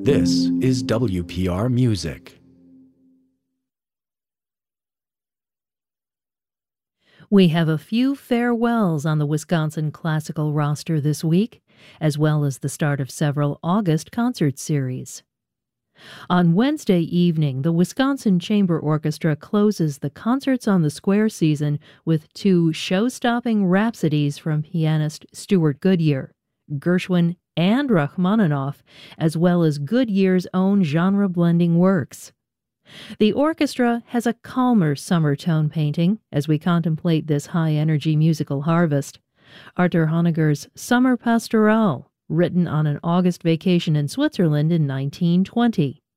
This is WPR Music. We have a few farewells on the Wisconsin Classical roster this week, as well as the start of several August concert series. On Wednesday evening, the Wisconsin Chamber Orchestra closes the Concerts on the Square season with two show-stopping rhapsodies from pianist Stewart Goodyear, Gershwin and Rachmaninoff, as well as Goodyear's own genre-blending works. The orchestra has a calmer summer tone painting as we contemplate this high-energy musical harvest. Arthur Honegger's Summer Pastoral, written on an August vacation in Switzerland in 1920.